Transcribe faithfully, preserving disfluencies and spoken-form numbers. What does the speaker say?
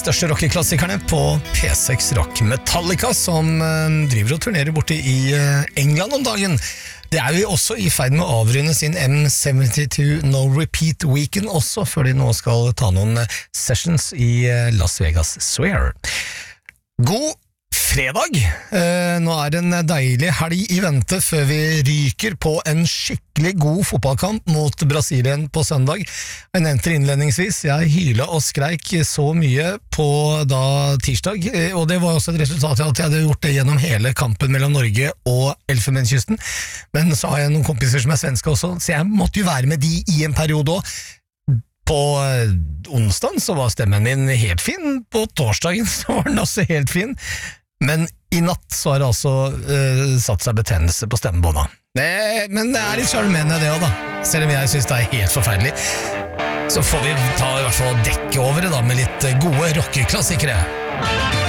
største rockeklassikerne på P seks Rock. Metallica, som driver og turnerer borte i England om dagen. Det er jo også i ferd med å avrunde sin M syttito No Repeat Weekend også, før de nå skal ta noen sessions i Las Vegas Sphere. God fredag! Eh, nå er det en deilig helg i vente før vi ryker på en skikkelig god fotballkamp mot Brasilien på søndag. Jeg nevnte innledningsvis, jeg hylet og skreik så mye på da tirsdag, og det var også et resultat av at jeg hadde gjort det gjennom hele kampen mellom Norge og Elfenbenskysten. Men så har jeg noen kompiser som er svenske også, så jeg måtte jo være med de i en periode også. På onsdagen så var stemmen min helt fin, på torsdagen så var den også helt fin. Men i natt så har det altså uh, satt seg betennelse på stemmebånda. Det, men det er litt sjarmerende det også da. Selv om jeg synes det er helt forferdelig. Så får vi ta i hvert fall dekke over det da med litt gode rockeklassikere.